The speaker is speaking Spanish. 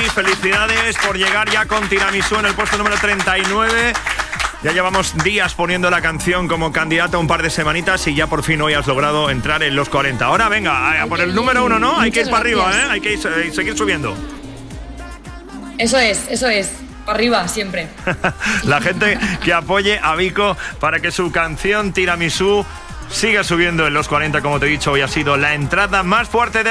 felicidades por llegar ya con Tiramisú en el puesto número 39. Ya llevamos días poniendo la canción como candidata un par de semanitas y ya por fin hoy has logrado entrar en los 40. Ahora venga, por el número 1, ¿no? Hay que ir para arriba, ¿eh? Hay que seguir subiendo. Eso es. Para arriba, siempre. La gente que apoye a Vico para que su canción Tiramisú siga subiendo en los 40, como te he dicho, hoy ha sido la entrada más fuerte de